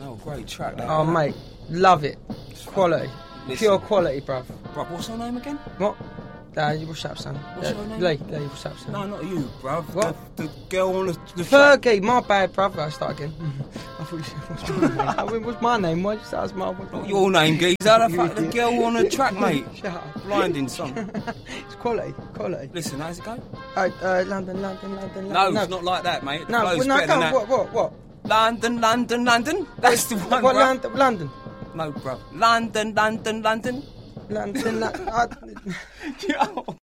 Oh, great track. That, Oh, mate, love it. Quality. Listen. Pure quality, bruv. Bruv, what's her name again? What? What's up, son? What's her name? Lee, what's up, son? No, not you, bruv. What? The girl on the track. Fergie, my bad, bruv. I start again. I thought you said, what's my name? I mean, what's my name? Why did you say that's my Not your name, geezer. The fuck the girl on the track, mate. Shut up. Blinding song. It's quality. Listen, how's it go? London. No, it's not like that, mate. The No, flow's no, better than that. what? London. That's the one, What, bruv. London? No, bruv. London. London. Yo.